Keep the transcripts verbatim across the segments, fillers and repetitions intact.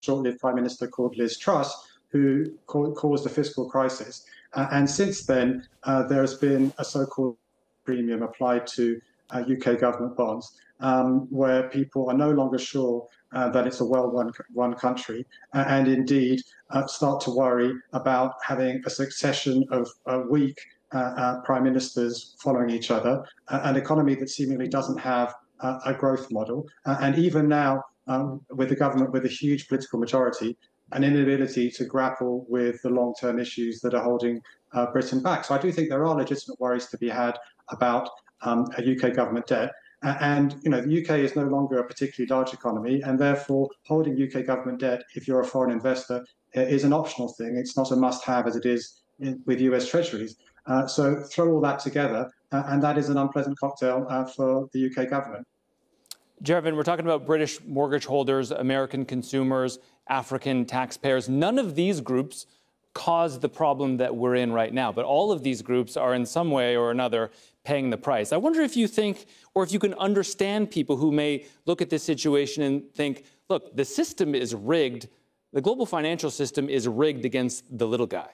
short-lived Prime Minister called Liz Truss, who caused the fiscal crisis. Uh, and since then, uh, there has been a so-called premium applied to uh, U K government bonds, um, where people are no longer sure uh, that it's a well-run run country, uh, and indeed uh, start to worry about having a succession of uh, weak uh, uh, prime ministers following each other, uh, an economy that seemingly doesn't have uh, a growth model, uh, and even now, um, with the government with a huge political majority, an inability to grapple with the long-term issues that are holding uh, Britain back. So I do think there are legitimate worries to be had about um, a U K government debt. Uh, and you know, the U K is no longer a particularly large economy, and therefore holding U K government debt, if you're a foreign investor, is an optional thing. It's not a must-have as it is in, with U S Treasuries. Uh, so throw all that together, uh, and that is an unpleasant cocktail uh, for the U K government. Jervin, we're talking about British mortgage holders, American consumers, African taxpayers. None of these groups caused the problem that we're in right now, but all of these groups are in some way or another paying the price. I wonder if you think, or if you can understand people who may look at this situation and think, look, the system is rigged. The global financial system is rigged against the little guy.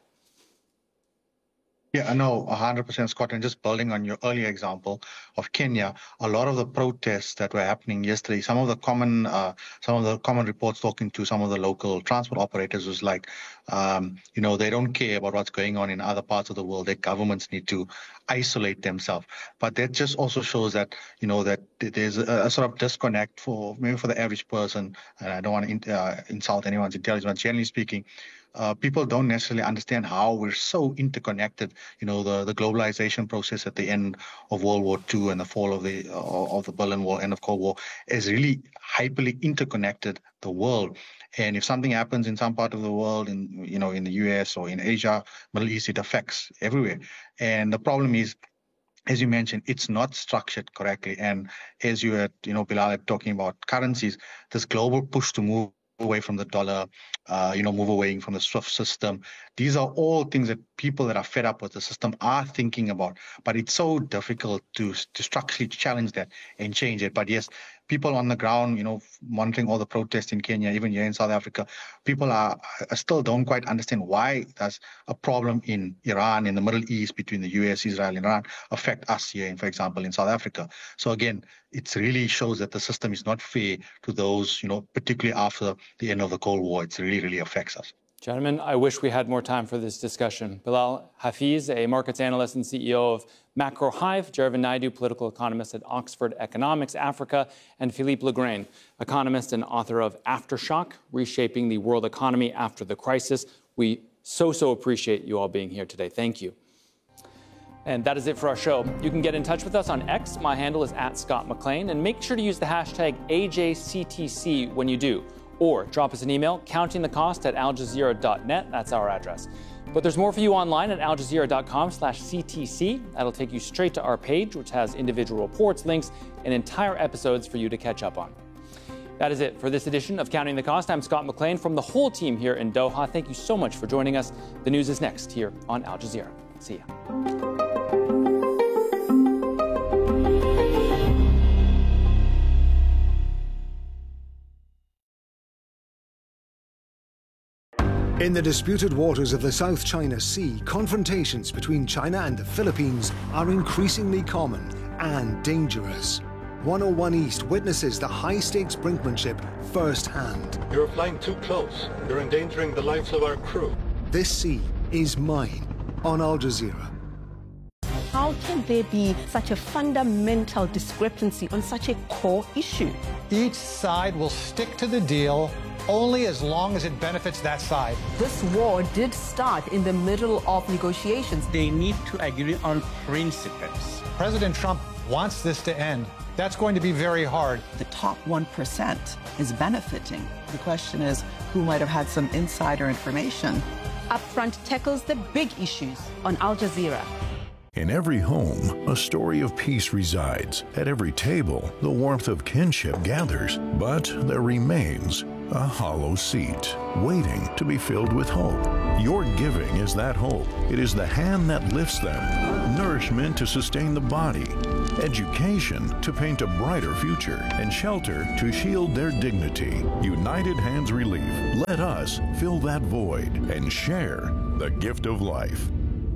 Yeah, I know, one hundred percent, Scott. And just building on your earlier example of Kenya, a lot of the protests that were happening yesterday, some of the common, uh, some of the common reports talking to some of the local transport operators was like, um, you know, they don't care about what's going on in other parts of the world. Their governments need to isolate themselves. But that just also shows that, you know, that there's a, a sort of disconnect for maybe for the average person. And I don't want to in, uh, insult anyone's intelligence, but generally speaking, Uh, people don't necessarily understand how we're so interconnected. You know, the, the globalization process at the end of World War Two and the fall of the uh, of the Berlin Wall, end of Cold War, is really hyperly interconnected the world. And if something happens in some part of the world, in you know, in the U S or in Asia, Middle East, it affects everywhere. And the problem is, as you mentioned, it's not structured correctly. And as you had, you know, Bilal, talking about currencies, this global push to move away from the dollar, uh, you know, move away from the SWIFT system. These are all things that people that are fed up with the system are thinking about. But it's so difficult to, to structurally challenge that and change it. But yes, people on the ground, you know, monitoring all the protests in Kenya, even here in South Africa, people are, are still don't quite understand why does a problem in Iran, in the Middle East, between the U S, Israel, and Iran affect us here, in, for example, in South Africa. So again, it really shows that the system is not fair to those, you know, particularly after the end of the Cold War. It really, really affects us. Gentlemen, I wish we had more time for this discussion. Bilal Hafeez, a markets analyst and C E O of Macro Hive, Jervin Naidu, political economist at Oxford Economics Africa, and Philippe Legrain, economist and author of Aftershock, Reshaping the World Economy After the Crisis. We so, so appreciate you all being here today. Thank you. And that is it for our show. You can get in touch with us on X. My handle is at Scott McLean. And make sure to use the hashtag A J C T C when you do. Or drop us an email, counting the cost at al jazeera dot net. That's our address. But there's more for you online at al jazeera dot com slash C T C. That'll take you straight to our page, which has individual reports, links, and entire episodes for you to catch up on. That is it for this edition of Counting the Cost. I'm Scott McLean from the whole team here in Doha. Thank you so much for joining us. The news is next here on Al Jazeera. See ya. In the disputed waters of the South China Sea, confrontations between China and the Philippines are increasingly common and dangerous. one oh one East witnesses the high-stakes brinkmanship firsthand. You're flying too close. You're endangering the lives of our crew. This sea is mine on Al Jazeera. How can there be such a fundamental discrepancy on such a core issue? Each side will stick to the deal only as long as it benefits that side. This war did start in the middle of negotiations. They need to agree on principles. President Trump wants this to end. That's going to be very hard. The top one percent is benefiting. The question is, who might have had some insider information? Upfront tackles the big issues on Al Jazeera. In every home, a story of peace resides. At every table, the warmth of kinship gathers. But there remains a hollow seat, waiting to be filled with hope. Your giving is that hope. It is the hand that lifts them. Nourishment to sustain the body. Education to paint a brighter future. And shelter to shield their dignity. United Hands Relief. Let us fill that void and share the gift of life.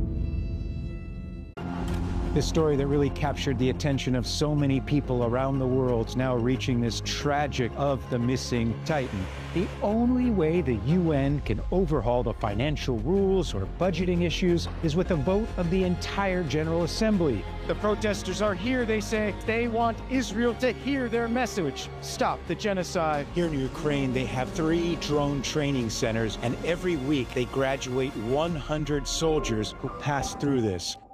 This story that really captured the attention of so many people around the world is now reaching this tragic of the missing Titan. The only way the U N can overhaul the financial rules or budgeting issues is with a vote of the entire General Assembly. The protesters are here, they say. They want Israel to hear their message. Stop the genocide. Here in Ukraine, they have three drone training centers, and every week they graduate one hundred soldiers who pass through this.